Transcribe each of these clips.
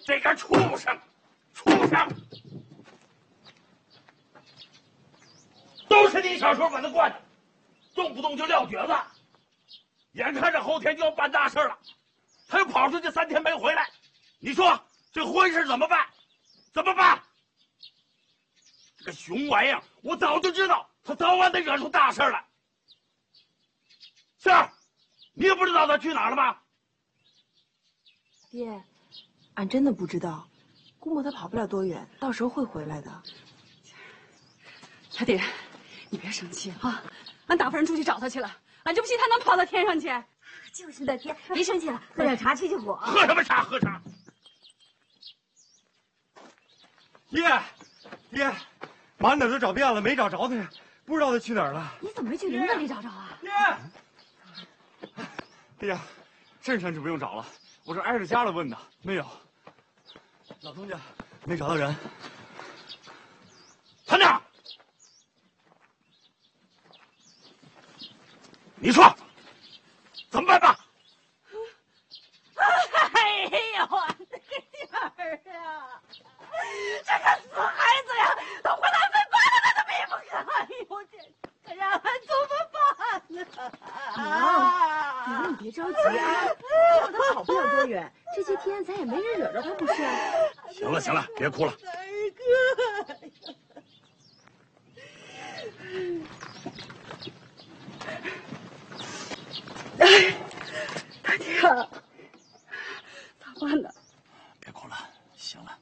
这个畜生，畜生，都是你小时候把他惯的，动不动就撂蹶子。眼看着后天就要办大事了，他又跑出去3天没回来，你说这婚事怎么办？怎么办？这个熊玩意儿，我早就知道他早晚得惹出大事来。是，你也不知道他去哪儿了吧？ 爹，俺真的不知道，估摸他跑不了多远，到时候会回来的。 小爹，你别生气啊！俺打发人出去找他去了，俺就不信他能跑到天上去。 就是的，爹，别生气了，喝点茶去火。 喝什么茶？喝茶。 爹，满哪都找遍了，没找着他，不知道他去哪儿了。 你怎么没去林子里找找啊？ 爹，哎呀，镇上就不用找了，我这挨着家了问的，没有。老东家，没找到人。 团长，你说怎么办吧？ 哎呦，我的天儿啊！这个死孩子呀，都回来分八了，他都比不上。哎呦，这让俺怎么办呢？ 娘，你别着急啊，以后他跑不了多远，这些天咱也没人惹着他，不是？ 行了，别哭了。 二哥。哎，大爹，咋办呢？ 别哭了，行了。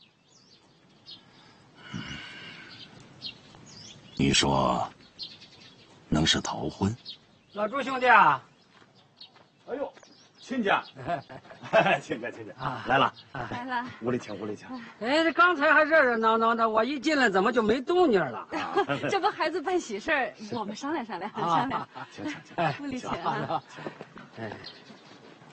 你说，能是逃婚？ 老朱兄弟啊！ 哎呦，亲家，亲家啊，来了，屋里请。 哎，这刚才还热热闹闹的，我一进来怎么就没动静了？ 这不孩子办喜事儿，我们商量商量。 请， 屋里请啊。 哎，